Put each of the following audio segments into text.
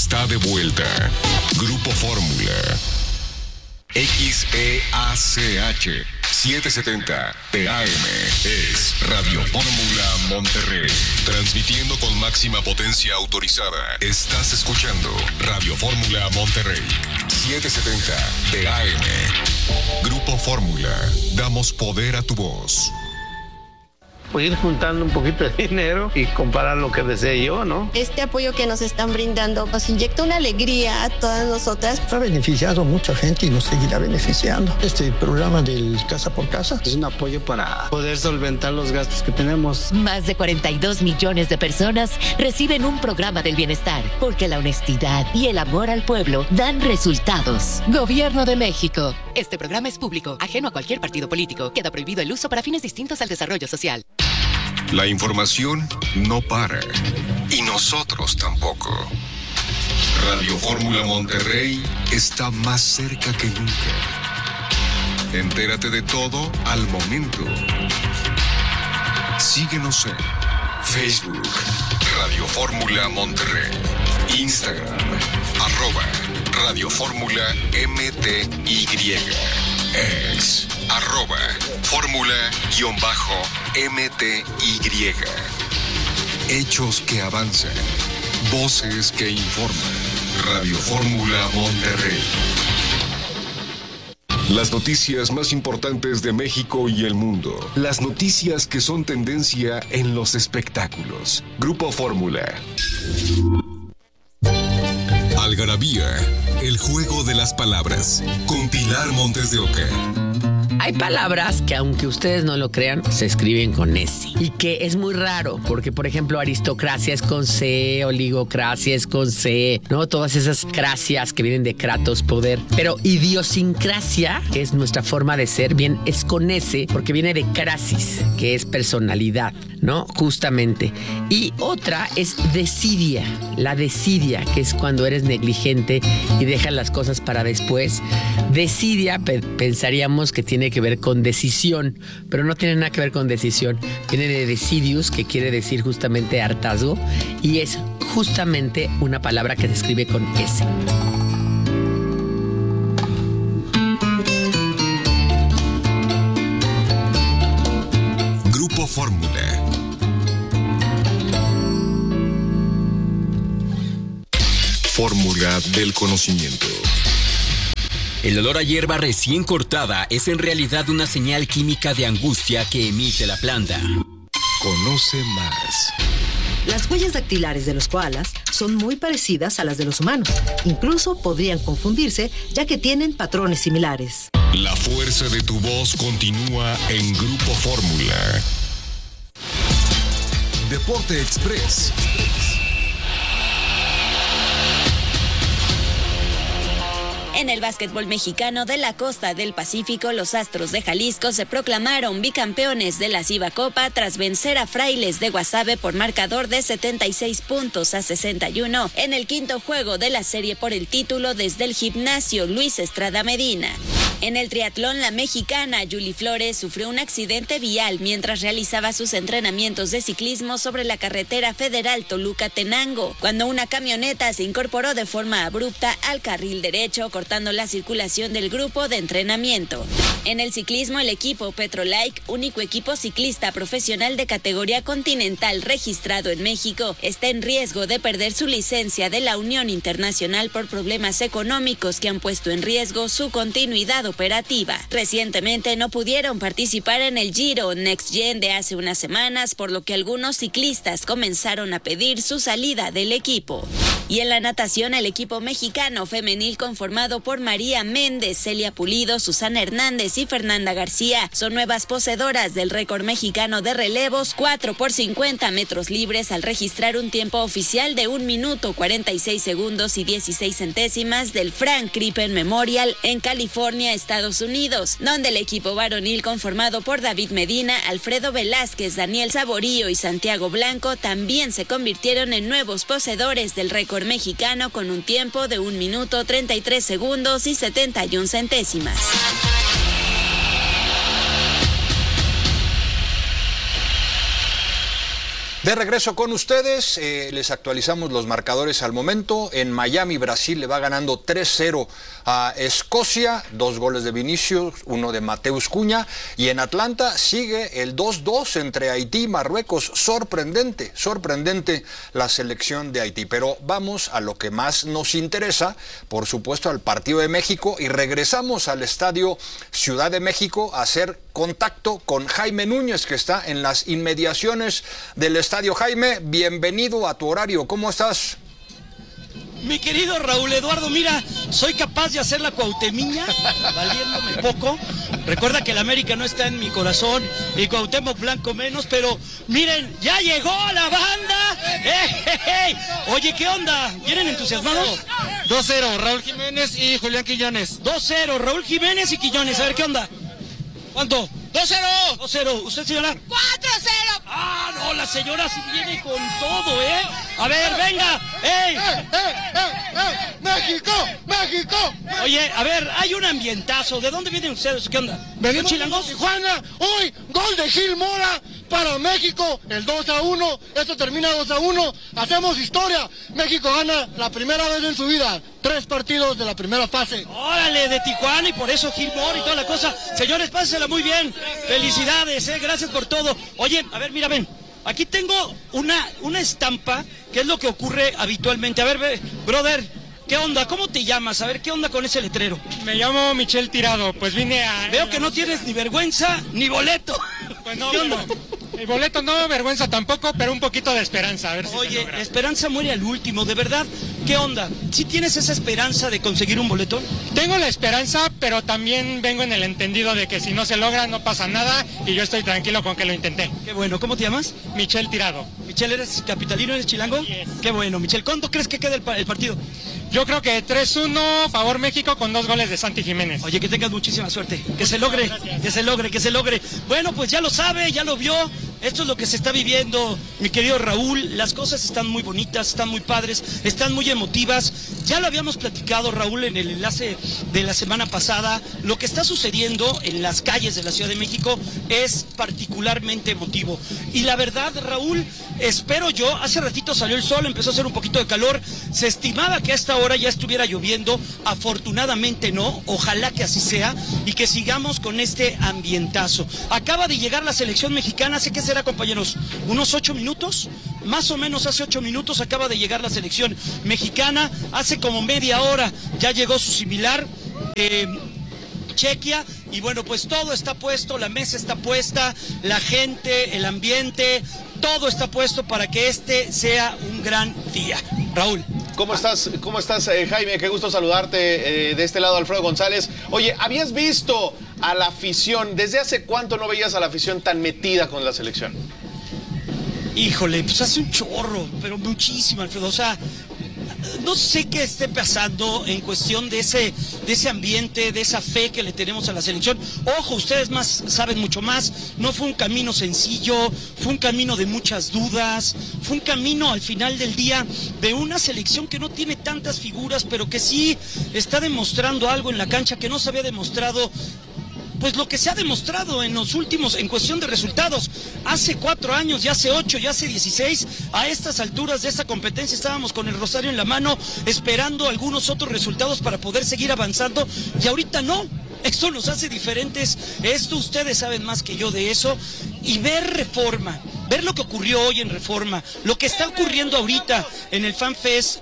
está de vuelta. Grupo Fórmula. XEACH 770 TAM es Radio Fórmula Monterrey. Transmitiendo con máxima potencia autorizada. Estás escuchando Radio Fórmula Monterrey 770 TAM. Grupo Fórmula. Damos poder a tu voz. Pues ir juntando un poquito de dinero y comprar lo que desee yo, ¿no? Este apoyo que nos están brindando nos inyecta una alegría a todas nosotras. Ha beneficiado a mucha gente y nos seguirá beneficiando. Este programa del Casa por Casa es un apoyo para poder solventar los gastos que tenemos. Más de 42 millones de personas reciben un programa del bienestar, porque la honestidad y el amor al pueblo dan resultados. Gobierno de México. Este programa es público, ajeno a cualquier partido político. Queda prohibido el uso para fines distintos al desarrollo social. La información no para. Y nosotros tampoco. Radio Fórmula Monterrey está más cerca que nunca. Entérate de todo al momento. Síguenos en Facebook, Radio Fórmula Monterrey. Instagram, @Radio Fórmula MTY. Ex, @Fórmula_MTY. Hechos que avanzan. Voces que informan. Radio Fórmula Monterrey. Las noticias más importantes de México y el mundo. Las noticias que son tendencia en los espectáculos. Grupo Fórmula. Algarabía, el juego de las palabras. Con Pilar Montes de Oca. Hay palabras que, aunque ustedes no lo crean, se escriben con S. Y que es muy raro, porque, por ejemplo, aristocracia es con C, oligocracia es con C, ¿no? Todas esas cracias que vienen de kratos, poder. Pero idiosincrasia, que es nuestra forma de ser, bien, es con S, porque viene de crasis, que es personalidad, ¿no? Justamente. Y otra es desidia, la desidia, que es cuando eres negligente y dejas las cosas para después. Desidia, pensaríamos que tiene que ver con decisión, pero no tiene nada que ver con decisión. Viene de decidius, que quiere decir justamente hartazgo, y es justamente una palabra que se escribe con S. Grupo Fórmula. Fórmula del conocimiento. El olor a hierba recién cortada es en realidad una señal química de angustia que emite la planta. Conoce más. Las huellas dactilares de los koalas son muy parecidas a las de los humanos. Incluso podrían confundirse, ya que tienen patrones similares. La fuerza de tu voz continúa en Grupo Fórmula. Deporte Express. En el básquetbol mexicano de la costa del Pacífico, los Astros de Jalisco se proclamaron bicampeones de la Ciba Copa tras vencer a Frailes de Guasave por marcador de 76-61 en el quinto juego de la serie por el título desde el gimnasio Luis Estrada Medina. En el triatlón, la mexicana Yuli Flores sufrió un accidente vial mientras realizaba sus entrenamientos de ciclismo sobre la carretera federal Toluca-Tenango, cuando una camioneta se incorporó de forma abrupta al carril derecho, cortando la circulación del grupo de entrenamiento. En el ciclismo, el equipo Petrolike, único equipo ciclista profesional de categoría continental registrado en México, está en riesgo de perder su licencia de la Unión Internacional por problemas económicos que han puesto en riesgo su continuidad operativa. Recientemente no pudieron participar en el Giro Next Gen de hace unas semanas, por lo que algunos ciclistas comenzaron a pedir su salida del equipo. Y en la natación, el equipo mexicano femenil conformado por María Méndez, Celia Pulido, Susana Hernández y Fernanda García son nuevas poseedoras del récord mexicano de relevos 4x50 metros libres al registrar un tiempo oficial de 1 minuto 46 segundos y 16 centésimas del Frank Crippen Memorial en California, Estados Unidos, donde el equipo varonil conformado por David Medina, Alfredo Velázquez, Daniel Saborío y Santiago Blanco también se convirtieron en nuevos poseedores del récord mexicano con un tiempo de 1 minuto 33 segundos y 71 centésimas. De regreso con ustedes, les actualizamos los marcadores al momento. En Miami, Brasil le va ganando 3-0 a Escocia, 2 goles de Vinicius, 1 de Mateus Cunha. Y en Atlanta sigue el 2-2 entre Haití y Marruecos. Sorprendente la selección de Haití. Pero vamos a lo que más nos interesa, por supuesto al partido de México. Y regresamos al Estadio Ciudad de México a hacer contacto con Jaime Núñez, que está en las inmediaciones del estadio. Jaime, bienvenido a tu horario. ¿Cómo estás? Mi querido Raúl Eduardo, mira, soy capaz de hacer la cuautemiña, valiéndome poco. Recuerda que el América no está en mi corazón y Cuauhtémoc Blanco menos, pero miren, ya llegó la banda. Oye, ¿qué onda? ¿Vienen entusiasmados? 2-0, Raúl Jiménez y Julián Quiñones. 2-0, Raúl Jiménez y Quiñones. A ver, ¿qué onda? ¿Cuánto? 2-0. 2-0. ¿Usted, señora? 4-0. Ah, no, la señora sí viene con todo, ¿eh? A ver, venga. ¡Ey! ¡México! ¡México! Oye, a ver, hay un ambientazo. ¿De dónde vienen ustedes? ¿Qué onda? Venimos chilangos? de Tijuana. Hoy, gol de Gil Mora para México. El 2-1. Esto termina 2-1. Hacemos historia. México gana la primera vez en su vida 3 partidos de la primera fase. Órale, de Tijuana, y por eso Gil Mora y toda la cosa. Señores, pásensela muy bien. Felicidades, gracias por todo. Oye, a ver, mira, ven. Aquí tengo una estampa, que es lo que ocurre habitualmente. A ver, brother, ¿qué onda? ¿Cómo te llamas? A ver, ¿qué onda con ese letrero? Me llamo Michel Tirado, pues vine a... Veo que no tienes ni vergüenza ni boleto. Pues no, ¿Qué onda? El boleto no, vergüenza tampoco, pero un poquito de esperanza, a ver si Oye, se logra. la esperanza muere al último, de verdad. ¿Qué onda? ¿Sí tienes esa esperanza de conseguir un boleto? Tengo la esperanza, pero también vengo en el entendido de que si no se logra no pasa nada y yo estoy tranquilo con que lo intenté. Qué bueno, ¿cómo te llamas? Michel Tirado. Michel, ¿eres capitalino, eres chilango? Yes. Qué bueno, Michel. ¿Cuánto crees que queda el partido? Yo creo que 3-1, favor México, con 2 goles de Santi Jiménez. Oye, que tengas muchísima suerte. Que se logre, gracias. que se logre. Bueno, pues ya lo sabe, ya lo vio. Esto es lo que se está viviendo, mi querido Raúl. Las cosas están muy bonitas, están muy padres, están muy emotivas. Ya lo habíamos platicado, Raúl, en el enlace de la semana pasada. Lo que está sucediendo en las calles de la Ciudad de México es particularmente emotivo. Y la verdad, Raúl, espero yo, hace ratito salió el sol, empezó a hacer un poquito de calor. Se estimaba que a esta hora ya estuviera lloviendo. Afortunadamente no, ojalá que así sea y que sigamos con este ambientazo. Acaba de llegar la selección mexicana, ¿hace qué será, compañeros? ¿Unos 8 minutos? Más o menos hace 8 minutos acaba de llegar la selección mexicana. Hace como media hora ya llegó su similar, Chequia, y bueno, pues todo está puesto, la mesa está puesta, la gente, el ambiente, todo está puesto para que este sea un gran día. Raúl. ¿Cómo estás, Jaime? Qué gusto saludarte de este lado, Alfredo González. Oye, ¿habías visto a la afición? ¿Desde hace cuánto no veías a la afición tan metida con la selección? Híjole, pues hace un chorro, pero muchísimo, Alfredo. O sea, no sé qué esté pasando en cuestión de ese ambiente, de esa fe que le tenemos a la selección. Ojo, ustedes saben mucho más. No fue un camino sencillo, fue un camino de muchas dudas, fue un camino al final del día de una selección que no tiene tantas figuras, pero que sí está demostrando algo en la cancha que no se había demostrado. Pues lo que se ha demostrado en los últimos, en cuestión de resultados, hace 4 años, ya hace 8, ya hace 16, a estas alturas de esta competencia estábamos con el rosario en la mano, esperando algunos otros resultados para poder seguir avanzando, y ahorita no. Esto nos hace diferentes, esto ustedes saben más que yo de eso, y ver Reforma, ver lo que ocurrió hoy en Reforma, lo que está ocurriendo ahorita en el FanFest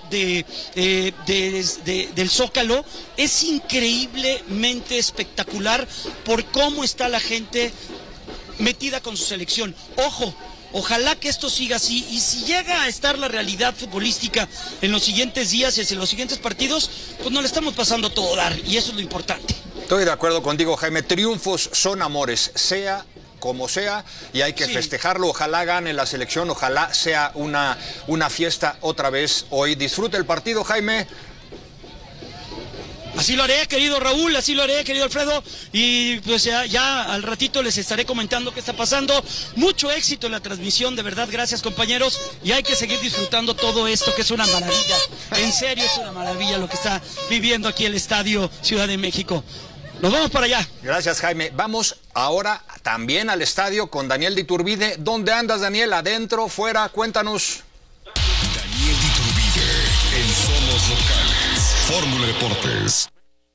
del Zócalo, es increíblemente espectacular por cómo está la gente metida con su selección. Ojo, ojalá que esto siga así, y si llega a estar la realidad futbolística en los siguientes días y en los siguientes partidos, pues no le estamos pasando a todo dar, y eso es lo importante. Estoy de acuerdo contigo, Jaime. Triunfos son amores, sea como sea, y hay que festejarlo. Ojalá gane la selección, ojalá sea una fiesta otra vez hoy. Disfruta el partido, Jaime. Así lo haré, querido Raúl, así lo haré, querido Alfredo, y pues ya al ratito les estaré comentando qué está pasando. Mucho éxito en la transmisión, de verdad, gracias, compañeros, y hay que seguir disfrutando todo esto, que es una maravilla. En serio, es una maravilla lo que está viviendo aquí el Estadio Ciudad de México. Nos vamos para allá. Gracias, Jaime. Vamos ahora también al estadio con Daniel de Iturbide. ¿Dónde andas, Daniel? ¿Adentro, fuera? Cuéntanos. Daniel de Iturbide en Somos Locales. Fórmula Deportes.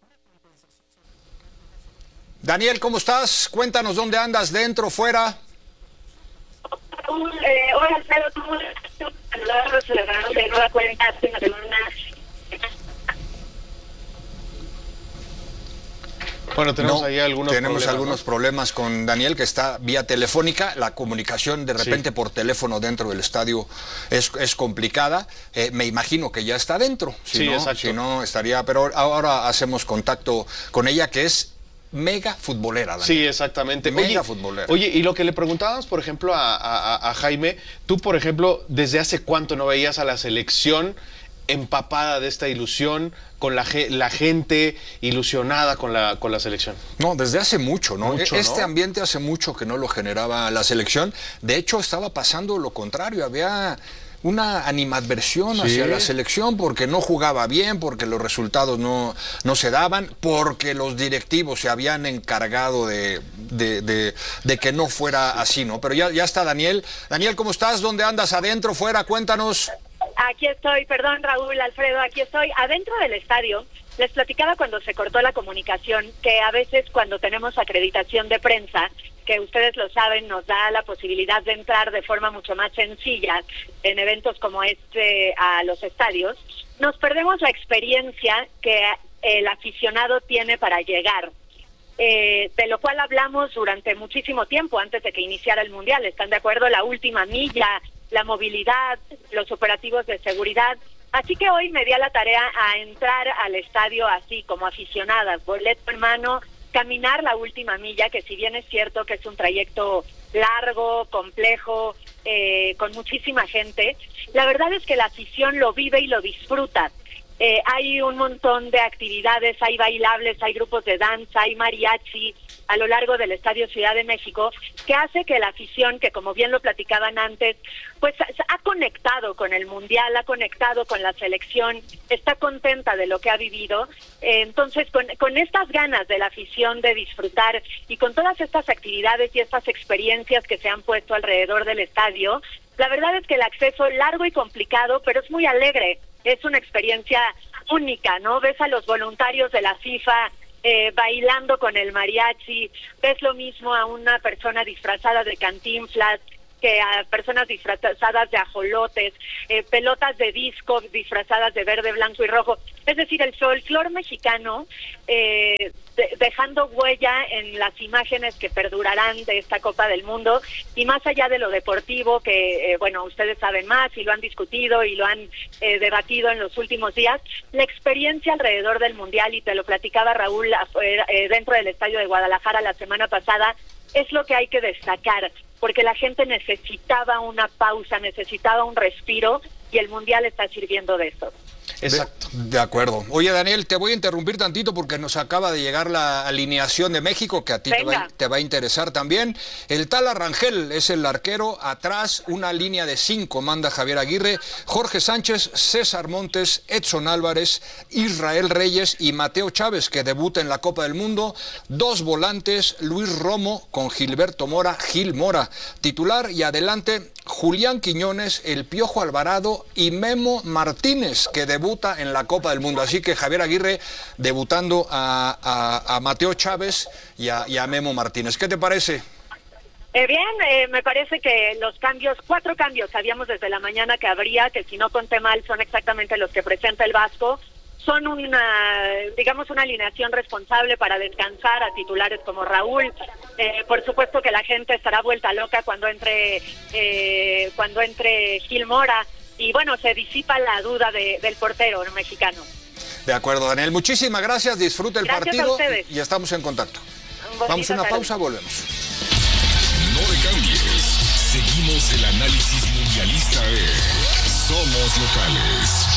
Daniel, ¿cómo estás? Cuéntanos dónde andas, dentro, fuera. Hola, Alfredo, ¿cómo estás? Celebrando de nueva cuenta hace una semana. Bueno, tenemos ahí algunos problemas con Daniel, que está vía telefónica. La comunicación de repente por teléfono dentro del estadio es complicada. Me imagino que ya está dentro. Exacto. Si no, estaría... Pero ahora hacemos contacto con ella, que es mega futbolera, Daniel. Sí, exactamente. Mega futbolera. Oye, y lo que le preguntábamos, por ejemplo, a Jaime, tú, por ejemplo, ¿desde hace cuánto no veías a la selección empapada de esta ilusión, con la gente ilusionada con la selección? No, desde hace mucho, ¿no? Este ambiente hace mucho que no lo generaba la selección. De hecho, estaba pasando lo contrario. Había una animadversión hacia la selección porque no jugaba bien, porque los resultados no se daban, porque los directivos se habían encargado de que no fuera así, ¿no? Pero ya está Daniel. Daniel, ¿cómo estás? ¿Dónde andas? ¿Adentro, fuera? Cuéntanos. Aquí estoy, perdón, Raúl, Alfredo, aquí estoy, adentro del estadio. Les platicaba cuando se cortó la comunicación que a veces cuando tenemos acreditación de prensa, que ustedes lo saben, nos da la posibilidad de entrar de forma mucho más sencilla en eventos como este a los estadios, nos perdemos la experiencia que el aficionado tiene para llegar. De lo cual hablamos durante muchísimo tiempo antes de que iniciara el Mundial. ¿Están de acuerdo? La última milla, la movilidad, los operativos de seguridad. Así que hoy me di a la tarea a entrar al estadio así como aficionada, boleto en mano, caminar la última milla, que si bien es cierto que es un trayecto largo, complejo, con muchísima gente, la verdad es que la afición lo vive y lo disfruta. Hay un montón de actividades, hay bailables, hay grupos de danza, hay mariachi a lo largo del Estadio Ciudad de México, que hace que la afición, que como bien lo platicaban antes, pues ha conectado con el Mundial, ha conectado con la selección, está contenta de lo que ha vivido. Entonces, con estas ganas de la afición de disfrutar y con todas estas actividades y estas experiencias que se han puesto alrededor del estadio, la verdad es que el acceso largo y complicado, pero es muy alegre. Es una experiencia única, ¿no? Ves a los voluntarios de la FIFA bailando con el mariachi, ves lo mismo a una persona disfrazada de Cantinflas, que a personas disfrazadas de ajolotes, pelotas de disco disfrazadas de verde, blanco y rojo. Es decir, el folclore mexicano dejando huella en las imágenes que perdurarán de esta Copa del Mundo, y más allá de lo deportivo, que bueno, ustedes saben más y lo han discutido y lo han debatido en los últimos días, la experiencia alrededor del Mundial, y te lo platicaba Raúl dentro del estadio de Guadalajara la semana pasada, es lo que hay que destacar, porque la gente necesitaba una pausa, necesitaba un respiro, y el Mundial está sirviendo de eso. Exacto. De acuerdo. Oye, Daniel, te voy a interrumpir tantito porque nos acaba de llegar la alineación de México, que a ti te va a interesar también. El Tala Rangel es el arquero. Atrás, una línea de 5 manda Javier Aguirre, Jorge Sánchez, César Montes, Edson Álvarez, Israel Reyes y Mateo Chávez, que debuta en la Copa del Mundo. 2 volantes, Luis Romo con Gilberto Mora, Gil Mora, titular, y adelante Julián Quiñones, el Piojo Alvarado y Memo Martínez, que debuta en la Copa del Mundo. Así que Javier Aguirre debutando a Mateo Chávez y a Memo Martínez. ¿Qué te parece? Bien, me parece que los cambios, 4 cambios, sabíamos desde la mañana que habría, que si no conté mal son exactamente los que presenta el Vasco. Son una alineación responsable para descansar a titulares como Raúl. Por supuesto que la gente estará vuelta loca cuando entre Gil Mora, y bueno, se disipa la duda del portero mexicano. De acuerdo, Daniel. Muchísimas gracias, disfruta el partido y estamos en contacto. Vamos a una pausa, volvemos. No le cambies. Seguimos el análisis mundialista de Somos Locales.